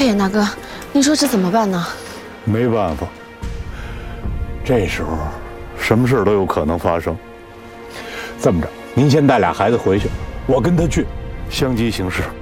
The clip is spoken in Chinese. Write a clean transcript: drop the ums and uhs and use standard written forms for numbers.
黑眼大哥，您说这怎么办呢？ 没办法，这时候什么事都有可能发生。这么着，您先带俩孩子回去，我跟他去，相机行事。